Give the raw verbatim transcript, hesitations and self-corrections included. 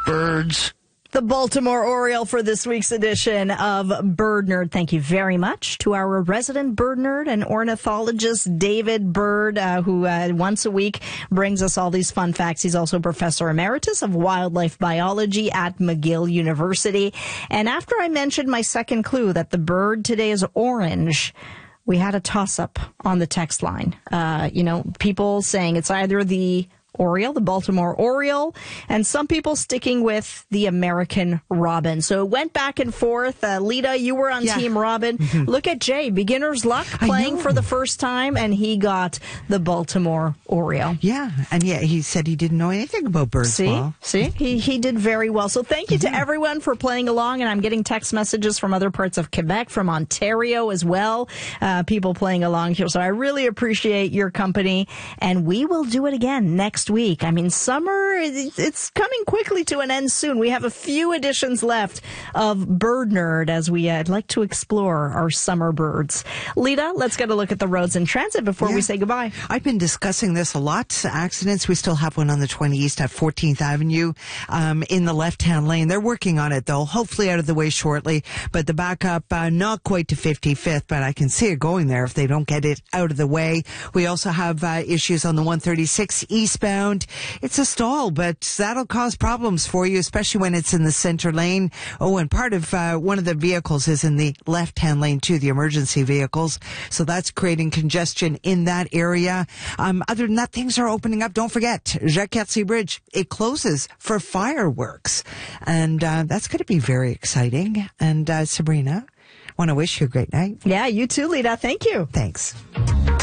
birds. The Baltimore Oriole for this week's edition of Bird Nerd. Thank you very much to our resident bird nerd and ornithologist, David Bird, uh, who uh, once a week brings us all these fun facts. He's also Professor Emeritus of Wildlife Biology at McGill University. And after I mentioned my second clue that the bird today is orange, we had a toss-up on the text line. Uh, you know, people saying it's either the Oriole, the Baltimore Oriole, and some people sticking with the American Robin. So it went back and forth. Uh, Lita, you were on yeah. Team Robin. Mm-hmm. Look at Jay, beginner's luck, playing for the first time, and he got the Baltimore Oriole. Yeah, and yeah, he said he didn't know anything about birds. See, well. see, he he did very well. So thank you mm-hmm. to everyone for playing along, and I'm getting text messages from other parts of Quebec, from Ontario as well, uh, people playing along here. So I really appreciate your company, and we will do it again next week. I mean, summer, it's coming quickly to an end soon. We have a few editions left of Bird Nerd as we uh, like to explore our summer birds. Lita, let's get a look at the roads in transit before yeah. we say goodbye. I've been discussing this a lot. Accidents. We still have one on the twenty East at fourteenth Avenue um, in the left-hand lane. They're working on it, though. Hopefully out of the way shortly. But the backup, uh, not quite to fifty-fifth, but I can see it going there if they don't get it out of the way. We also have uh, issues on the one thirty-six eastbound. It's a stall, but that'll cause problems for you, especially when it's in the center lane. Oh, and part of uh, one of the vehicles is in the left-hand lane, too, the emergency vehicles. So that's creating congestion in that area. Um, other than that, things are opening up. Don't forget, Jacques-Cartier Bridge, it closes for fireworks. And uh, that's going to be very exciting. And uh, Sabrina, I want to wish you a great night. Yeah, you too, Lita. Thank you. Thanks.